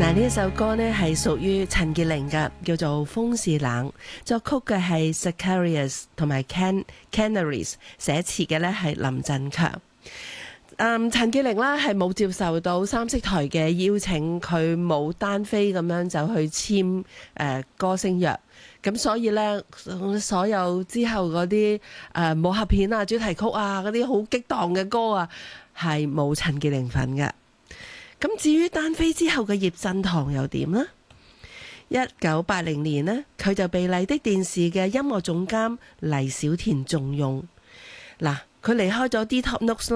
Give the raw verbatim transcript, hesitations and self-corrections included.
嗱，呢一首歌呢係屬於陳潔靈嘅，叫做《風是冷》，作曲嘅係 Zacharias 同埋 Can Canaries， 寫詞嘅呢係林振強。嗯，陳潔靈呢係冇接受到三色台嘅邀請，佢冇單飛咁樣就去簽誒、呃、歌星約，咁所以呢，所有之後嗰啲誒武俠片啊、主題曲啊嗰啲好激盪嘅歌啊，係冇陳潔靈份嘅。咁至於單飛之後嘅葉振棠又點呢？一九八零年呢，佢就被麗的電視嘅音樂總監黎小田重用。嗱，佢離開咗 D Top Notes